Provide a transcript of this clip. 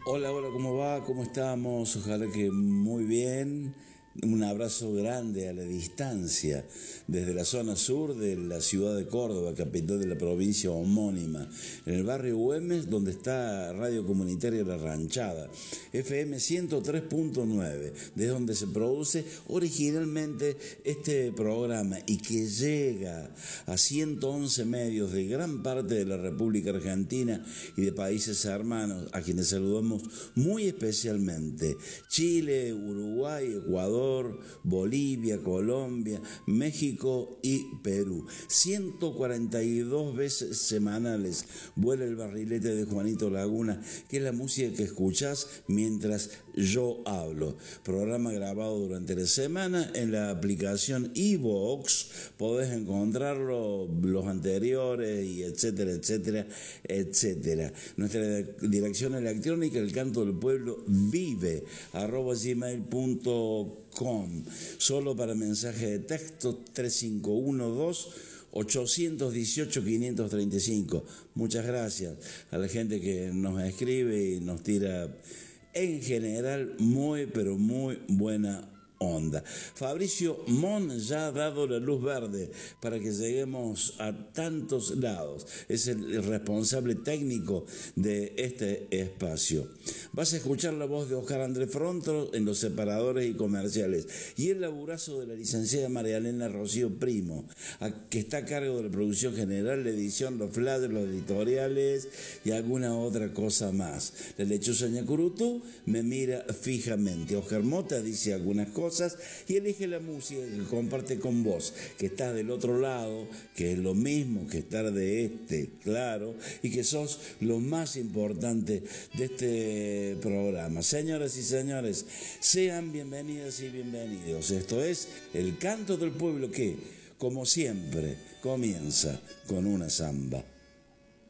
Hola, hola, ¿cómo va? ¿Cómo estamos? Ojalá que muy bien. Un abrazo grande a la distancia desde la zona sur de la ciudad de Córdoba, capital de la provincia homónima, en el barrio Güemes, donde está Radio Comunitaria La Ranchada, FM 103.9, de donde se produce originalmente este programa y que llega a 111 medios de gran parte de la República Argentina y de países hermanos, a quienes saludamos muy especialmente: Chile, Uruguay, Ecuador, Bolivia, Colombia, México y Perú. 142 veces semanales vuela el barrilete de Juanito Laguna, que es la música que escuchás mientras yo hablo. Programa grabado durante la semana en la aplicación iVoox. Podés encontrarlo, los anteriores, y etcétera, etcétera, etcétera. Nuestra dirección electrónica, elcantodelpueblo vive@gmail.com. Solo para mensaje de texto 3512-818-535. Muchas gracias a la gente que nos escribe y nos tira en general muy pero muy buena onda. Fabricio Mon ya ha dado la luz verde para que lleguemos a tantos lados. Es el responsable técnico de este espacio. Vas a escuchar la voz de Oscar Andrés Fronto en los separadores y comerciales y el laburazo de la licenciada María Elena Rocío Primo, que está a cargo de la producción general, la edición, los flyers, los editoriales y alguna otra cosa más. La lechuza Ñacurutú me mira fijamente. Oscar Mota dice algunas cosas y elige la música que comparte con vos, que estás del otro lado, que es lo mismo que estar de este, claro, y que sos lo más importante de este programa. Señoras y señores, sean bienvenidas y bienvenidos. Esto es El Canto del Pueblo, que, como siempre, comienza con una samba.